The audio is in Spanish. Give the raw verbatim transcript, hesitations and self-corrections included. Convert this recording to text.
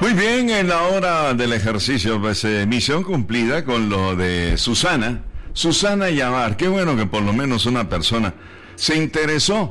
Muy bien, en la hora del ejercicio, pues eh, misión cumplida con lo de Susana. Susana Yamar, qué bueno que por lo menos una persona se interesó